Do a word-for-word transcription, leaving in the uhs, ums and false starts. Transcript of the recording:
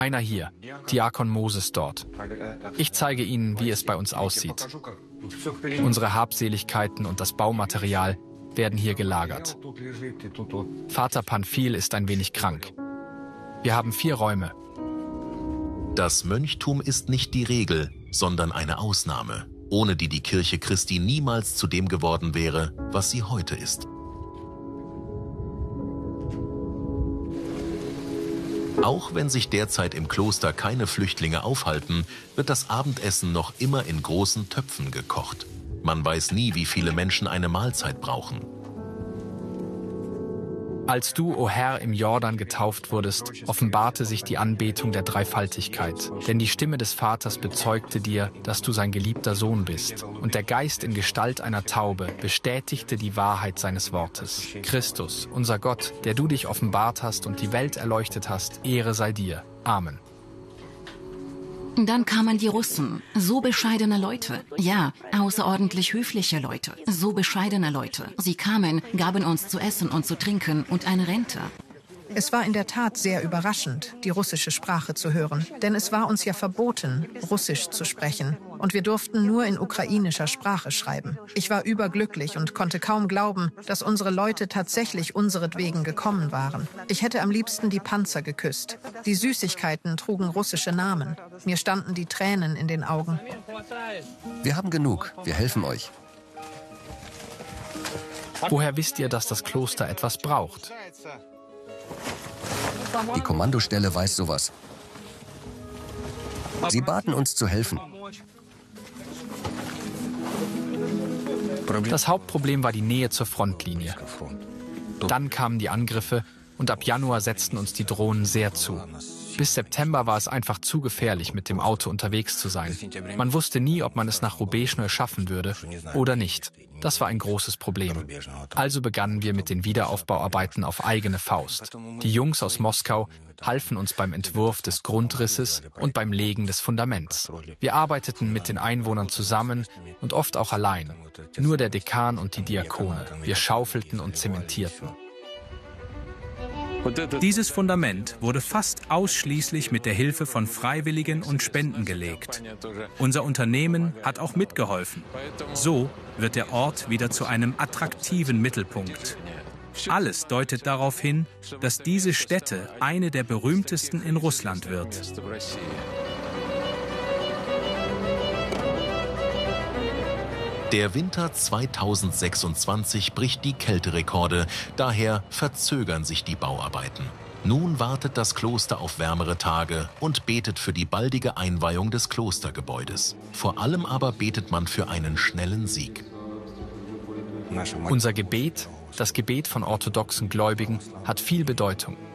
Einer hier, Diakon Moses dort. Ich zeige Ihnen, wie es bei uns aussieht. Unsere Habseligkeiten und das Baumaterial werden hier gelagert. Vater Pamphil ist ein wenig krank. Wir haben vier Räume. Das Mönchtum ist nicht die Regel, sondern eine Ausnahme, ohne die die Kirche Christi niemals zu dem geworden wäre, was sie heute ist. Auch wenn sich derzeit im Kloster keine Flüchtlinge aufhalten, wird das Abendessen noch immer in großen Töpfen gekocht. Man weiß nie, wie viele Menschen eine Mahlzeit brauchen. Als du, o Herr, im Jordan getauft wurdest, offenbarte sich die Anbetung der Dreifaltigkeit. Denn die Stimme des Vaters bezeugte dir, dass du sein geliebter Sohn bist. Und der Geist in Gestalt einer Taube bestätigte die Wahrheit seines Wortes. Christus, unser Gott, der du dich offenbart hast und die Welt erleuchtet hast, Ehre sei dir. Amen. Dann kamen die Russen, so bescheidene Leute, ja, außerordentlich höfliche Leute, so bescheidene Leute. Sie kamen, gaben uns zu essen und zu trinken und eine Rente. Es war in der Tat sehr überraschend, die russische Sprache zu hören, denn es war uns ja verboten, Russisch zu sprechen. Und wir durften nur in ukrainischer Sprache schreiben. Ich war überglücklich und konnte kaum glauben, dass unsere Leute tatsächlich unseretwegen gekommen waren. Ich hätte am liebsten die Panzer geküsst. Die Süßigkeiten trugen russische Namen. Mir standen die Tränen in den Augen. Wir haben genug. Wir helfen euch. Woher wisst ihr, dass das Kloster etwas braucht? Die Kommandostelle weiß sowas. Sie baten uns zu helfen. Das Hauptproblem war die Nähe zur Frontlinie. Dann kamen die Angriffe und ab Januar setzten uns die Drohnen sehr zu. Bis September war es einfach zu gefährlich, mit dem Auto unterwegs zu sein. Man wusste nie, ob man es nach Rubezhne schaffen würde oder nicht. Das war ein großes Problem. Also begannen wir mit den Wiederaufbauarbeiten auf eigene Faust. Die Jungs aus Moskau halfen uns beim Entwurf des Grundrisses und beim Legen des Fundaments. Wir arbeiteten mit den Einwohnern zusammen und oft auch allein. Nur der Dekan und die Diakone. Wir schaufelten und zementierten. Dieses Fundament wurde fast ausschließlich mit der Hilfe von Freiwilligen und Spenden gelegt. Unser Unternehmen hat auch mitgeholfen. So wird der Ort wieder zu einem attraktiven Mittelpunkt. Alles deutet darauf hin, dass diese Stätte eine der berühmtesten in Russland wird. Der Winter zweitausendsechsundzwanzig bricht die Kälterekorde, daher verzögern sich die Bauarbeiten. Nun wartet das Kloster auf wärmere Tage und betet für die baldige Einweihung des Klostergebäudes. Vor allem aber betet man für einen schnellen Sieg. Unser Gebet, das Gebet von orthodoxen Gläubigen, hat viel Bedeutung.